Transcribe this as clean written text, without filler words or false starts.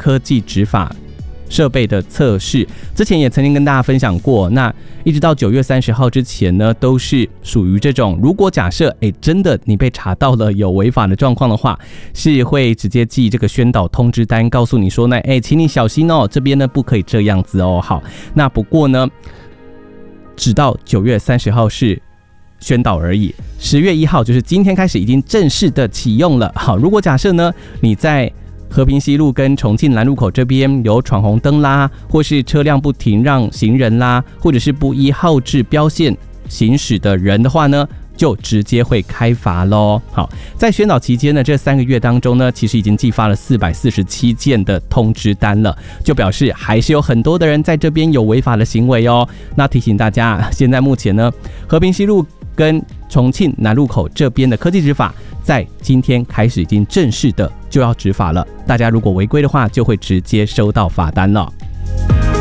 科技执法设备的测试，之前也曾经跟大家分享过，那一直到9月30号之前呢，都是属于这种，如果假设真的你被查到了有违法的状况的话，是会直接寄这个宣导通知单，告诉你说呢，请你小心哦，这边呢不可以这样子哦。好，那不过呢，直到9月30号是宣导而已，10月1号就是今天开始已经正式的启用了。好，如果假设呢你在和平西路跟重庆南路口这边有闯红灯啦，或是车辆不停让行人啦，或者是不依号志标线行驶的人的话呢，就直接会开罚咯。好，在宣导期间呢，这3个月当中呢，其实已经寄发了447件的通知单了，就表示还是有很多的人在这边有违法的行为哦。那提醒大家，现在目前呢，和平西路跟重庆南路口这边的科技执法，在今天开始已经正式的就要执法了，大家如果违规的话，就会直接收到罚单了。